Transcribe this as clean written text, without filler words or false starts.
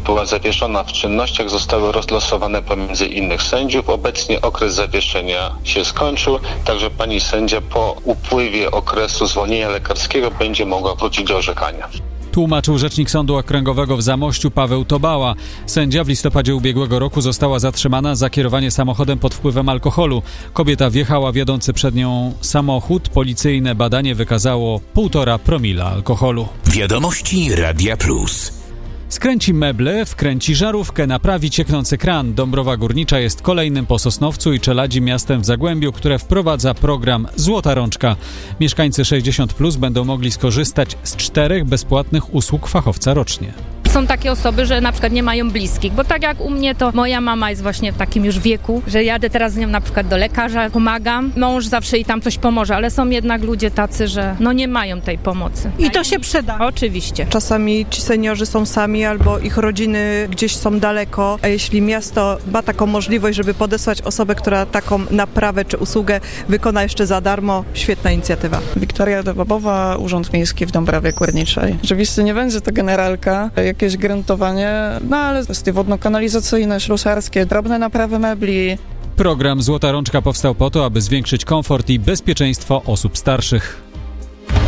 była zawieszona w czynnościach, zostały rozlosowane pomiędzy innych sędziów. Obecnie okres zawieszenia się skończył, także pani sędzia po upływie okresu zwolnienia lekarskiego będzie mogła wrócić do orzekania. Tłumaczył rzecznik Sądu Okręgowego w Zamościu Paweł Tobała. Sędzia w listopadzie ubiegłego roku została zatrzymana za kierowanie samochodem pod wpływem alkoholu. Kobieta wjechała w jadący przed nią samochód. Policyjne badanie wykazało 1,5 promila alkoholu. Wiadomości Radia Plus. Skręci meble, wkręci żarówkę, naprawi cieknący kran. Dąbrowa Górnicza jest kolejnym po Sosnowcu i Czeladzi miastem w Zagłębiu, które wprowadza program Złota Rączka. Mieszkańcy 60+ będą mogli skorzystać z 4 bezpłatnych usług fachowca rocznie. Są takie osoby, że na przykład nie mają bliskich, bo tak jak u mnie, to moja mama jest właśnie w takim już wieku, że jadę teraz z nią na przykład do lekarza, pomagam, mąż zawsze jej tam coś pomoże, ale są jednak ludzie tacy, że nie mają tej pomocy. I to się przyda. Oczywiście. Czasami ci seniorzy są sami albo ich rodziny gdzieś są daleko, a jeśli miasto ma taką możliwość, żeby podesłać osobę, która taką naprawę czy usługę wykona jeszcze za darmo, świetna inicjatywa. Wiktoria Dobowa, Urząd Miejski w Dąbrowie Górniczej. Oczywiście nie będzie to generalka, jakieś gruntowanie, ale kwestie wodno-kanalizacyjne, ślusarskie, drobne naprawy mebli. Program Złota Rączka powstał po to, aby zwiększyć komfort i bezpieczeństwo osób starszych.